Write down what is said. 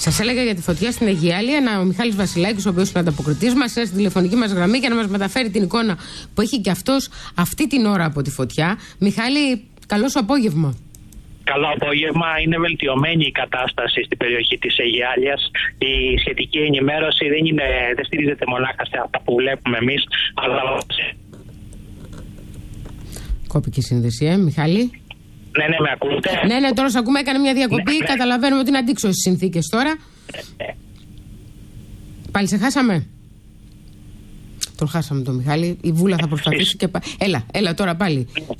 Σας έλεγα για τη φωτιά στην Αιγιάλεια, ο Μιχάλης Βασιλάκης, ο οποίος είναι ανταποκριτής μας, είναι στη τηλεφωνική μας γραμμή για να μας μεταφέρει την εικόνα που έχει και αυτός αυτή την ώρα από τη φωτιά. Μιχάλη, καλό σου απόγευμα. Καλό απόγευμα. Είναι βελτιωμένη η κατάσταση στην περιοχή της Αιγιάλειας. Η σχετική ενημέρωση δεν στηρίζεται μονάχα σε αυτά που βλέπουμε εμείς, αλλά... Κόπηκε η σύνδεση, Μιχάλη. Ναι, με ακούτε? Ναι, τώρα σε ακούμε, έκανε μια διακοπή. Ναι. Καταλαβαίνουμε ότι είναι αντίξωες οι συνθήκες τώρα. Πάλι σε χάσαμε. Τον χάσαμε τον Μιχάλη. Η Βούλα θα προσπαθήσει και έλα τώρα πάλι.